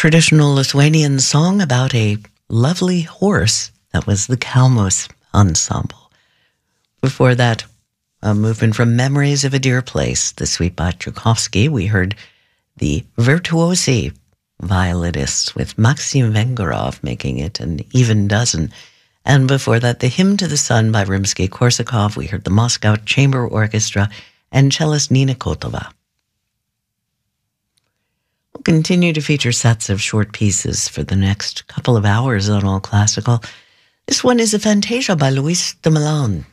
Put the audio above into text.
traditional Lithuanian song about a lovely horse. That was the Kalmus Ensemble. Before that, a movement from Memories of a Dear Place, the suite by Tchaikovsky. We heard the Virtuosi violinists with Maxim Vengerov making it an even dozen. And before that, the Hymn to the Sun by Rimsky-Korsakov. We heard the Moscow Chamber Orchestra and cellist Nina Kotova. We'll continue to feature sets of short pieces for the next couple of hours on All Classical. This one is a Fantasia by Luis de Milan.